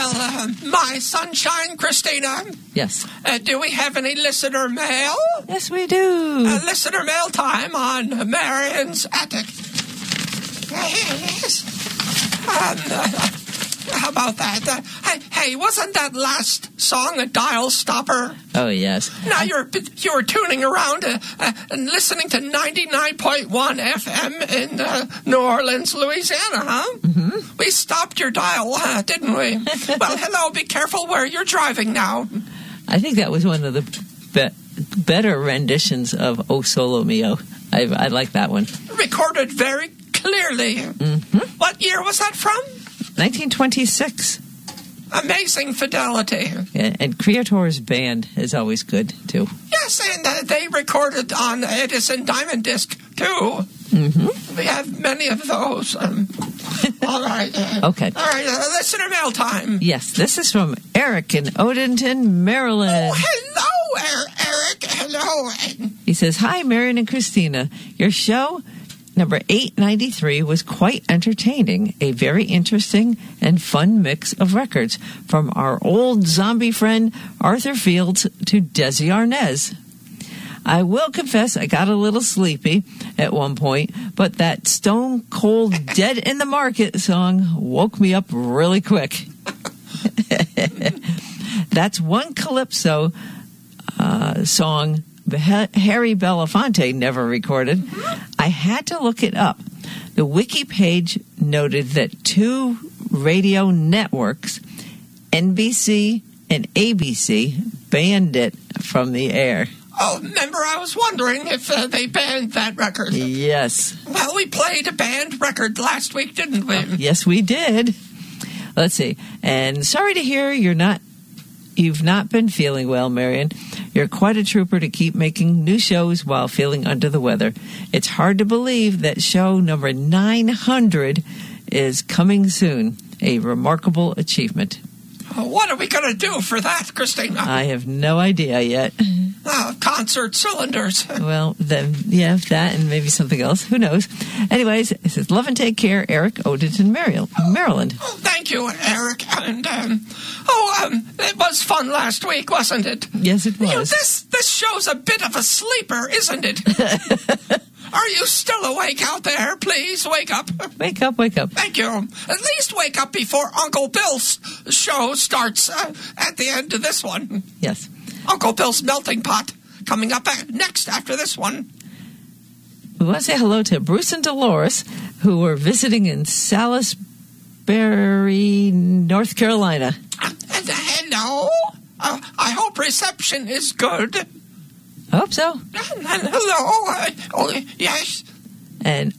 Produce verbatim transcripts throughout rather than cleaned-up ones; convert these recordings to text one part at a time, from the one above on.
Well, uh, my sunshine, Christina. Yes. Uh, do we have any listener mail? Yes, we do. Uh, listener mail time on Marion's Attic. Yes. Um, uh, how about that? Uh, hey, hey, wasn't that last song a dial stopper? Oh, yes. Now you're you're tuning around uh, uh, and listening to ninety-nine point one F M in uh, New Orleans, Louisiana, huh? Mm-hmm. We stopped your dial, uh, didn't we? Well, hello, be careful where you're driving now. I think that was one of the be- better renditions of O Solo Mio. I, I like that one. Recorded very clearly. Mm-hmm. What year was that from? nineteen twenty-six. Amazing fidelity. Yeah, and Creator's band is always good, too. Yes, and uh, they recorded on Edison Diamond Disc, too. Mm-hmm. We have many of those. Um, all right. Uh, okay. All right, uh, listener mail time. Yes, this is from Eric in Odenton, Maryland. Oh, hello, er- Eric. Hello. He says, hi, Marion and Christina. Your show, number eight ninety-three, was quite entertaining. A very interesting and fun mix of records from our old zombie friend Arthur Fields to Desi Arnaz. I will confess I got a little sleepy at one point, but that Stone Cold Dead in the Market song woke me up really quick. That's one Calypso uh, song Harry Belafonte never recorded. I had to look it up. The wiki page noted that two radio networks, N B C and A B C, banned it from the air. Oh, remember I was wondering if uh, they banned that record. Yes. Well, we played a banned record last week, didn't we? Yes, we did. Let's see. And sorry to hear you're not, you've not been feeling well, Marion. You're quite a trooper to keep making new shows while feeling under the weather. It's hard to believe that show number nine hundred is coming soon. A remarkable achievement. Oh, what are we going to do for that, Christina? I have no idea yet. Uh, concert cylinders. Well, then, yeah, that and maybe something else. Who knows? Anyways, it says, love and take care, Eric Odenton, Maryland. Oh, thank you, Eric. And, um, oh, um, it was fun last week, wasn't it? Yes, it was. You know, this, this show's a bit of a sleeper, isn't it? Are you still awake out there? Please wake up. Wake up, wake up. Thank you. At least wake up before Uncle Bill's show starts uh, at the end of this one. Yes. Uncle Bill's Melting Pot coming up next after this one. We want to say hello to Bruce and Dolores, who were visiting in Salisbury, North Carolina. Uh, hello. Uh, I hope reception is good. I hope so. Hello. Uh, oh, yes. And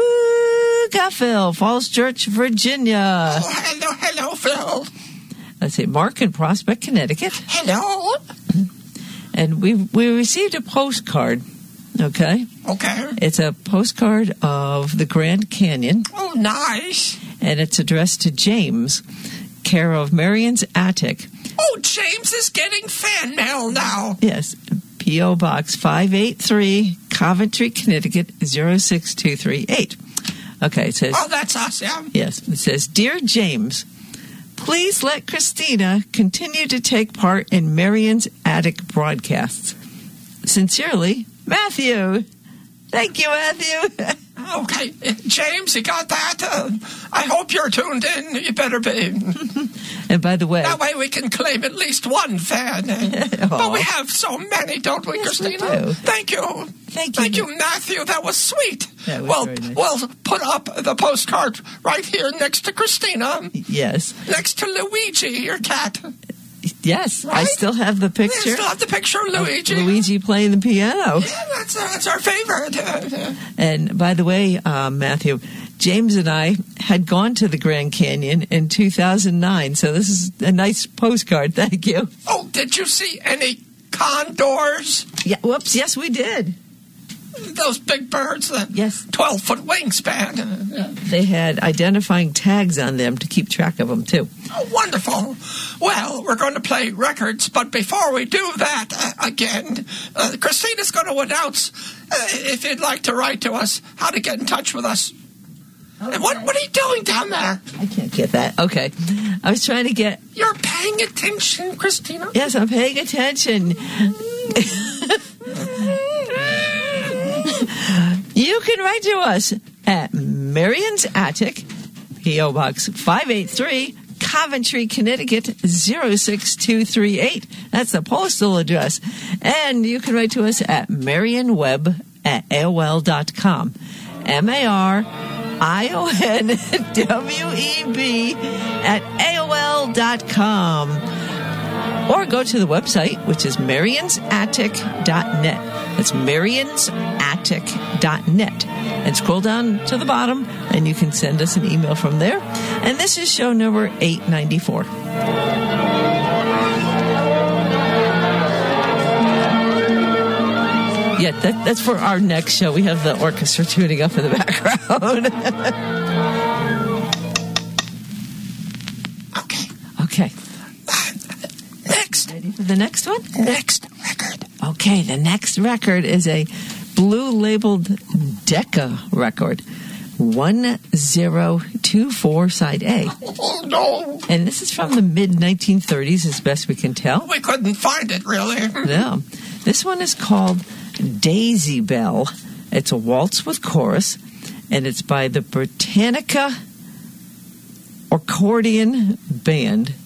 Auga Phil, Falls Church, Virginia. Oh, hello, hello, Phil. Let's see, Mark in Prospect, Connecticut. Hello. And we we received a postcard, okay? Okay. It's a postcard of the Grand Canyon. Oh, nice. And it's addressed to James, care of Marion's Attic. Oh, James is getting fan mail now. Yes. P O. Box five eighty-three, Coventry, Connecticut, zero six two three eight. Okay, it says... Oh, that's us, yeah. Yes, it says, Dear James, please let Christina continue to take part in Marion's Attic broadcasts. Sincerely, Matthew. Thank you, Matthew. Okay, James, you got that? Uh, I hope you're tuned in. You better be. And by the way... That way we can claim at least one fan. But we have so many, don't we, yes, Christina? We do. Thank you. Thank you. Thank you, Matthew. That was sweet. That was well, very nice. We'll put up the postcard right here next to Christina. Yes. Next to Luigi, your cat. Yes, Right? I still have the picture. We still have the picture of Luigi. Luigi playing the piano. Yeah, that's, uh, that's our favorite. And by the way, uh, Matthew, James and I had gone to the Grand Canyon in two thousand nine, so this is a nice postcard. Thank you. Oh, did you see any condors? Yeah. Whoops. Yes, we did. Those big birds, the Yes. twelve-foot wingspan. They had identifying tags on them to keep track of them, too. Oh, wonderful. Well, we're going to play records, but before we do that, uh, again, uh, Christina's going to announce, uh, if you'd like to write to us, how to get in touch with us. Okay. And what, what are you doing down there? I can't get that. Okay. I was trying to get... You're paying attention, Christina? Yes, I'm paying attention. You can write to us at Marion's Attic, P O. Box five eighty-three, Coventry, Connecticut, zero six two three eight. That's the postal address. And you can write to us at marionweb at A O L dot com. M A R I O N W E B at A O L dot com. Or go to the website, which is marions attic dot net. That's marions attic dot net. And scroll down to the bottom, and you can send us an email from there. And this is show number eight ninety-four. Yeah, that, that's for our next show. We have the orchestra tuning up in the background. Okay. Okay. Next. Ready for the next one? Next record. Okay, the next record is a blue labeled Decca record. one zero two four side A. Oh, no. And this is from the mid nineteen thirties, as best we can tell. We couldn't find it, really. No. This one is called Daisy Bell. It's a waltz with chorus, and it's by the Britannica Accordion Band.